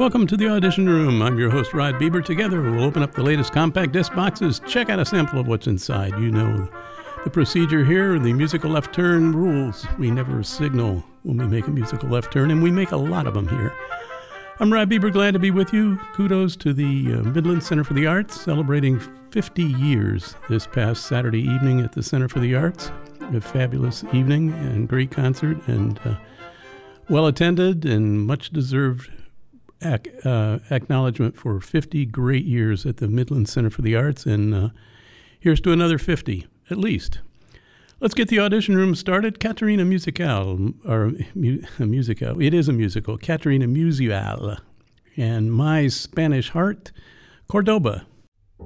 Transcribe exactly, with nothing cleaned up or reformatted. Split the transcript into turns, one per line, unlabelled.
Welcome to the Audition Room. I'm your host, Rod Bieber. Together, we'll open up the latest compact disc boxes, check out a sample of what's inside. You know the procedure here, the musical left turn rules. We never signal when we make a musical left turn, and we make a lot of them here. I'm Rod Bieber, glad to be with you. Kudos to the uh, Midland Center for the Arts, celebrating fifty years this past Saturday evening at the Center for the Arts. A fabulous evening and great concert, and uh, well attended and much deserved ac- uh, acknowledgement for fifty great years at the Midland Center for the Arts. And uh, here's to another fifty, at least. Let's get the audition room started. Caterina Musical, or mu- Musical, it is a musical, Caterina Musial, and My Spanish Heart, Cordoba.